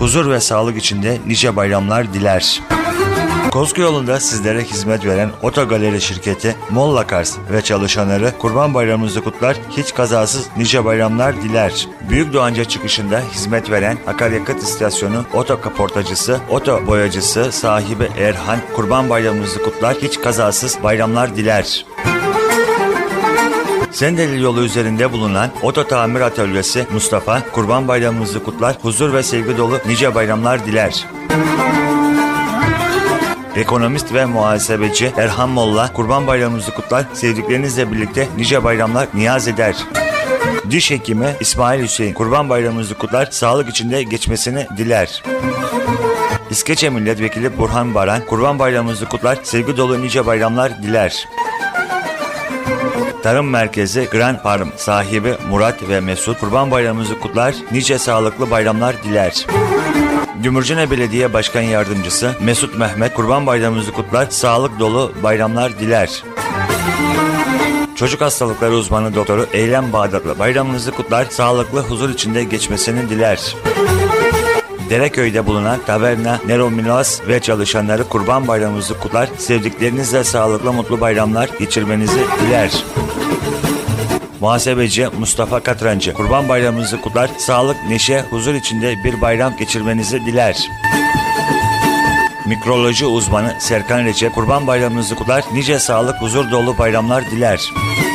huzur ve sağlık içinde nice bayramlar diler. Kozku yolunda sizlere hizmet veren Otogaleri şirketi, Molla Kars ve çalışanları Kurban Bayramınızı kutlar, hiç kazasız nice bayramlar diler. Büyük Doğanca çıkışında hizmet veren akaryakıt istasyonu, oto kaportacısı, oto boyacısı sahibi Erhan, Kurban Bayramınızı kutlar, hiç kazasız bayramlar diler. Sendelil yolu üzerinde bulunan Oto Tamir Atölyesi Mustafa, Kurban Bayramınızı kutlar, huzur ve sevgi dolu nice bayramlar diler. Ekonomist ve muhasebeci Erhan Molla, Kurban Bayramınızı kutlar, sevdiklerinizle birlikte nice bayramlar niyaz eder. Diş hekimi İsmail Hüseyin, Kurban Bayramınızı kutlar, sağlık içinde geçmesini diler. İskeçe Milletvekili Burhan Baran, Kurban Bayramınızı kutlar, sevgi dolu nice bayramlar diler. Tarım Merkezi Grand Farm sahibi Murat ve Mesut, Kurban Bayramınızı kutlar, nice sağlıklı bayramlar diler. Gümürcene Belediye Başkan Yardımcısı Mesut Mehmet, Kurban Bayramınızı kutlar, sağlık dolu bayramlar diler. Çocuk hastalıkları uzmanı doktoru Eylem Bağdatlı, bayramınızı kutlar, sağlıklı huzur içinde geçmesini diler. Dereköy'de bulunan Taverna Nerominos ve çalışanları Kurban Bayramınızı kutlar, sevdiklerinizle sağlıklı mutlu bayramlar geçirmenizi diler. Muhasebeci Mustafa Katrancı, Kurban Bayramınızı kutlar, sağlık, neşe, huzur içinde bir bayram geçirmenizi diler. Mikroloji uzmanı Serkan Recep, Kurban Bayramınızı kutlar, nice sağlık, huzur dolu bayramlar diler.